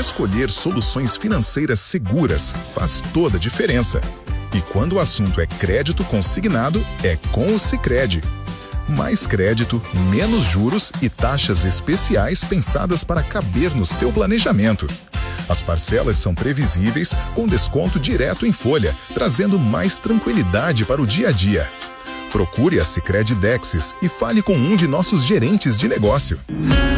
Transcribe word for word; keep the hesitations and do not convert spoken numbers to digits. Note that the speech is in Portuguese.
Escolher soluções financeiras seguras faz toda a diferença. E quando o assunto é crédito consignado, é com o Sicredi. Mais crédito, menos juros e taxas especiais pensadas para caber no seu planejamento. As parcelas são previsíveis, com desconto direto em folha, trazendo mais tranquilidade para o dia a dia. Procure a Sicredi Dexis e fale com um de nossos gerentes de negócio.